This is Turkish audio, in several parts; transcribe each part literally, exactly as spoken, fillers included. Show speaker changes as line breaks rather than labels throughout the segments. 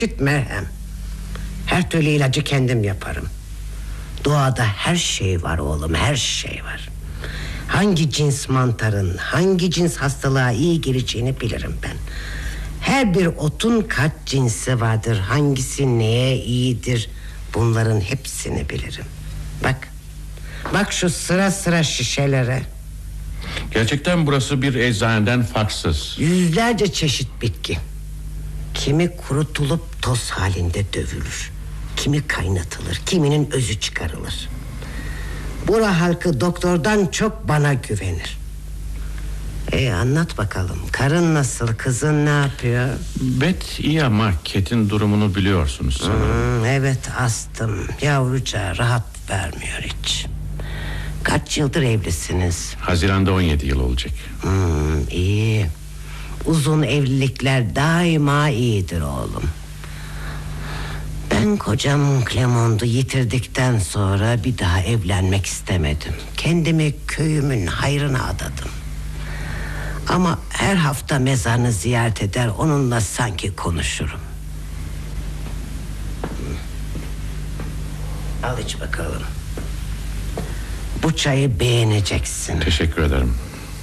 Git merhem. Her türlü ilacı kendim yaparım. Doğada her şey var oğlum, her şey var. Hangi cins mantarın, hangi cins hastalığa iyi geleceğini bilirim ben. Her bir otun kaç cinsi vardır, hangisi neye iyidir, bunların hepsini bilirim. Bak, bak şu sıra sıra şişelere.
Gerçekten burası bir eczaneden farksız.
Yüzlerce çeşit bitki. Kimi kurutulup toz halinde dövülür, kimi kaynatılır, kiminin özü çıkarılır. Bura halkı doktordan çok bana güvenir. E anlat bakalım, karın nasıl, kızın ne yapıyor?
Bet iyi ama Ket'in durumunu biliyorsunuz sanırım.
Hmm, evet astım, yavruca rahat vermiyor hiç. Kaç yıldır evlisiniz?
Haziran'da on yedi yıl olacak.
Hmm, iyi. Uzun evlilikler daima iyidir oğlum. Ben kocam Clement'u yitirdikten sonra bir daha evlenmek istemedim. Kendimi köyümün hayrına adadım. Ama her hafta mezarını ziyaret eder, onunla sanki konuşurum. Al iç bakalım. Bu çayı beğeneceksin.
Teşekkür ederim.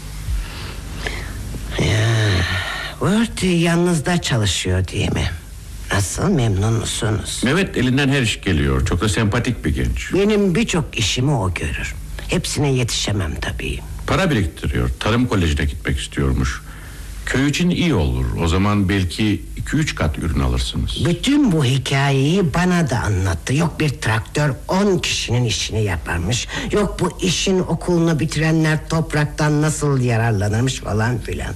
Ya, Worthy yalnızda çalışıyor değil mi? Nasıl, memnun musunuz?
Evet, elinden her iş geliyor. Çok da sempatik bir genç.
Benim birçok işimi o görür. Hepsine yetişemem tabii.
Para biriktiriyor. Tarım kolejine gitmek istiyormuş. Köy için iyi olur. O zaman belki iki üç kat ürün alırsınız.
Bütün bu hikayeyi bana da anlattı. Yok bir traktör on kişinin işini yaparmış. Yok bu işin okulunu bitirenler topraktan nasıl yararlanırmış falan filan.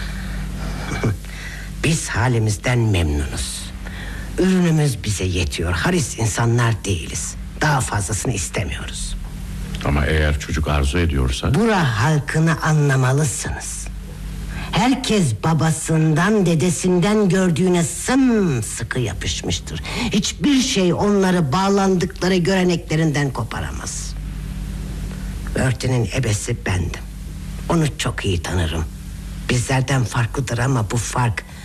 Biz halimizden memnunuz. Ürünümüz bize yetiyor. Haris insanlar değiliz. Daha fazlasını istemiyoruz.
Ama eğer çocuk arzu ediyorsa...
Bura halkını anlamalısınız. Herkes babasından, dedesinden gördüğüne sımsıkı yapışmıştır. Hiçbir şey onları bağlandıkları göreneklerinden koparamaz. Worthy'nin ebesi bendim. Onu çok iyi tanırım. Bizlerden farklıdır ama bu fark